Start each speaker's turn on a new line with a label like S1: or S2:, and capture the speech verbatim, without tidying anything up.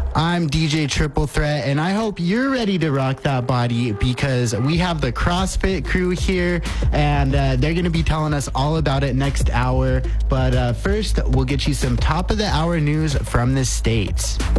S1: I'm D J Triple Threat, and I hope you're ready to rock that body because we have the CrossFit crew here, and uh, they're going to be telling us all about it next hour. But uh, first, we'll get you some top of the hour news from the States.